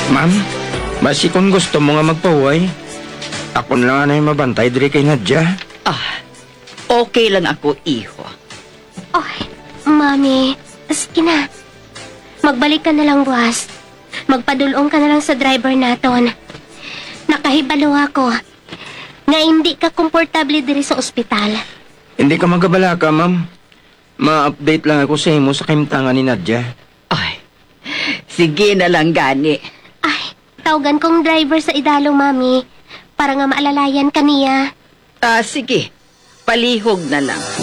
Ma'am, basi kung gusto mo nga magpahuway, ako na lang na yung mabantay diri kay Nadia. Okay lang ako, iho. Ay, Mami, sige na. Magbalik ka na lang, buwas. Magpadulong ka na lang sa driver naton. Nakahibalo ako. Nga hindi ka komportable diri sa ospital. Hindi ka magabala ka, ma'am. Ma-update lang ako sa imo sa kimtangan ni Nadia. Ay, sige na lang gani. Ay, tawagan kong driver sa idalo, Mami. Para nga maalalayan ka niya. Sige, palihog na lang.